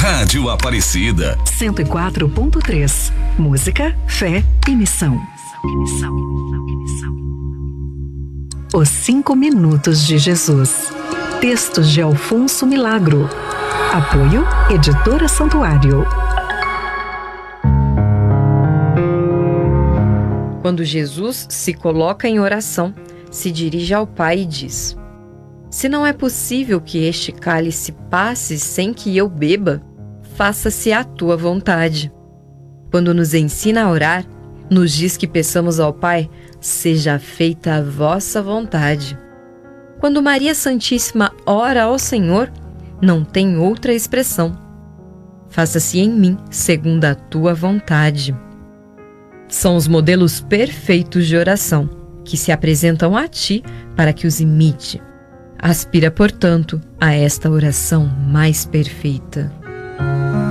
Rádio Aparecida 104.3. Música, fé e missão. Os 5 minutos de Jesus. Textos de Alfonso Milagro. Apoio Editora Santuário. Quando Jesus se coloca em oração, se dirige ao Pai e diz: Se não é possível que este cálice passe sem que eu beba, faça-se a tua vontade. Quando nos ensina a orar, nos diz que peçamos ao Pai: seja feita a vossa vontade. Quando Maria Santíssima ora ao Senhor, não tem outra expressão: faça-se em mim segundo a tua vontade. São os modelos perfeitos de oração, que se apresentam a ti para que os imite. Aspira, portanto, a esta oração mais perfeita.